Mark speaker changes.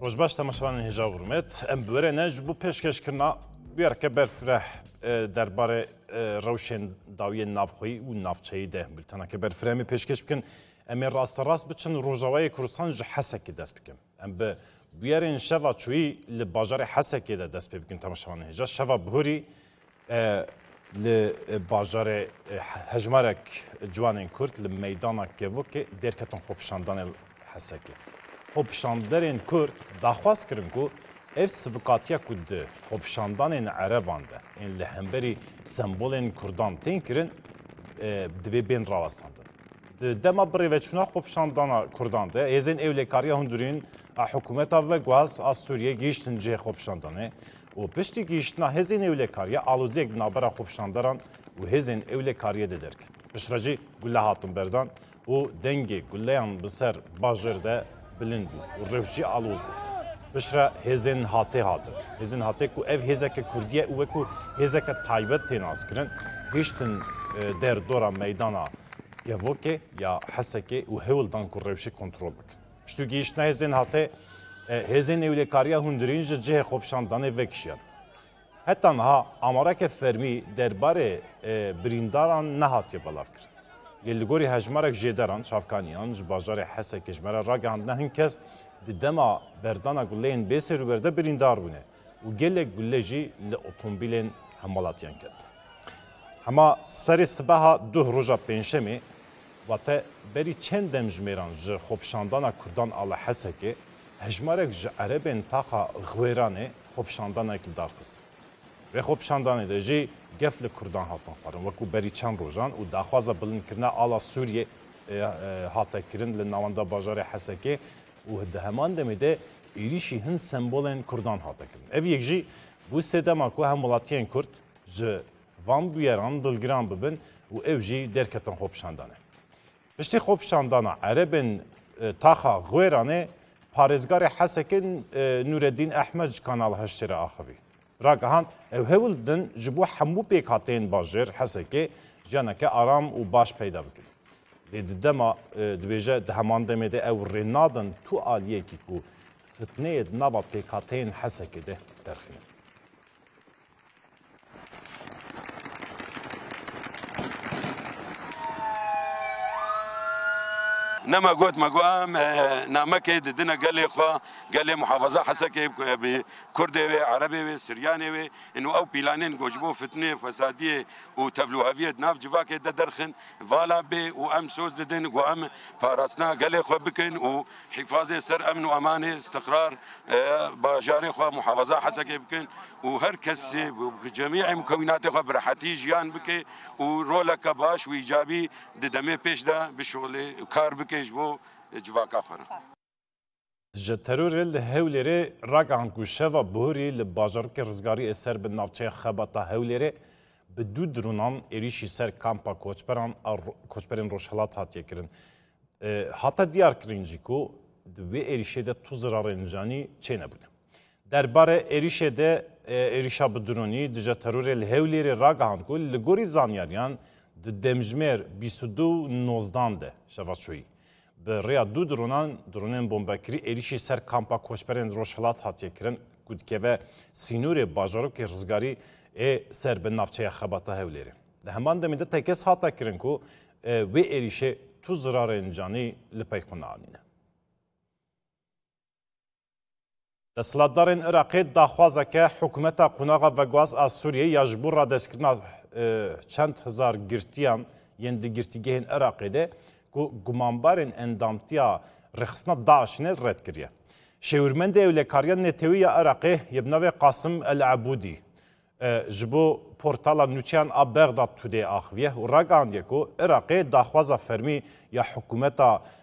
Speaker 1: روجباش تماشاوان هجا ورمت ام بوره نج بو پیشکش کرنا بیار که برفره درباره روشن داوی نافخوی و نافچهی ده بلتنا که برفره می پیشکش بکن امی راست بچن روجاوای کردستان جه حسکی دست بکن ام به بیارین شوا چوی لباجار حسکی ده دست بکن تماشاوان هجا شوا بهوری لباجار هجمارک جوانین کرد لمیدانا کهو که درکتون خوبشاندان حسکی خوبشاندن کرد دخواست کردن که اف سوکاتیا کد خوبشاندن عربان ده این لهمبری سمبول کردان تین کردن دوی بین راستاندن دما بری و چنا خوبشاندن کردان ده ازین اولکاریا هندورین حکومت و گواز از سوریه گیشتن جه خوبشاندنه و پشتی گیشتنا هزین اولکاریا آلوزیک نابرا خوبشاندران و هزین اولکاریا ده درک بشرجی گله هاتون بردان و دنگی گلیان بسر باجر ده بلند و روشی آلوز بود. بشرا هزین هاته کو اف هزک کردیه و کو هزک تایبت تناس کرن گشتن در دورا میدانا یوکه یا حسکه و هول دان کو روشی کنترل بکن. شتو گشتن هزین اولکاریا هندرینج جه خوبشاندن وکشیان. حتی نه آمارا که فرمی درباره برینداران نهاتی بالاف کرد. گلگوری هجمارک جدران شافکانیان جبازار حس کشمر را گاند نه کس دما بردانا گلین بیسر و برده بریندار بونه و گل گلجی ل اتومبیلین حمالاتیان کرد. اما سری صبح دو روزا پنجشنبه وقت بری چند دمجمیران ج خوبشاندانا کردان آل حس که هجمارک ج عربین تاخا غویرانه خوبشاندانا کلدار خست. و خوبشاندانی دجی گفل کردان هاتن خارن وکو بری چند روزان و داخوازا بلند کرنا آلا سوریه هاتا کرن لنواندا باجار حسکه و ده همان دمیده ایریشی هن سمبولن کردان هاتا کرن. اف یک جی بو سدما کو هم ولاتین کرد ج وان بیاران دلگران ببن و اف جی درکتن خوبشاندانه. پشتی خوبشاندانا عربن تاخا غویرانه پارزگار حسکن نوردین احمد کانال هشتر آخوی. راگهان هول دن جبو همو پیکاتین باجر حسه که جانا که آرام و باش پیدا بکن. دیدما دویجه دهمان دمیده او رنادن تو آلیه کی کو فتنه نوا پیکاتین حسه که ده درخینه.
Speaker 2: نما قلت ما قام نامك دنا قال لي اخوا قال لي محافظه حسكي بكردي عربي سرياني انه او بيلانين جوجبو فتنه فساديه وتفلوهافيه ناف جواك درخن فالا بي وام سوز ددن وام فارسنا قال لي اخوا بكن وحفاظه سر امن وامان استقرار باجاري اخوا محافظه حسكي بكن وهركس بجميع مكونات اخوا برحتي جيان بكي ورولك باش وايجابي ددمي بيش ده بشغل كار بكي جبو جواكا خورا
Speaker 1: جترور الهوليري راقعن كوشوا بوري لباجرك رزقاري اسر بالنافچه خبطه هوليري بدو درونان اريشي سر كامبا كوچبران روشهلات هات يكرن حتى ديار كرينجيكو دوي اريشي ده تو زرارنجاني چه نبوده درباره اريشي ده اريشا بدروني جترور الهوليري راقعن كو لغوري زانياريان دمجمر 22 نوزدان ده شفاچوي به ریا دو درونن بمبکری ایریشی سر کامپا کوشپرن روشهلات هاتیه کرن کودکه سینور باجارو که رزگاری سر به نافچه خباته هولیره. ده همان دمیده تکس هاتا کرن کو و ایریشه تو زرار انجانی لپیخون آنینه. دستلاتدارن عراقی داخوازه که حکومت قناغ و گواز از سوریه یجبور را دستکرنا چند هزار گرتیان یند گرتیگهن عراقی ده گمانبارن اندامتیا رخصنا داعشنه رد کریه. شورمند اولکاریان نتوی عراقی یبناوی قاسم العبودی جبو پورتالا نوچیان بغداد توده آخویه و راگاندیه که عراقی داخوازا فرمی یا حکومتا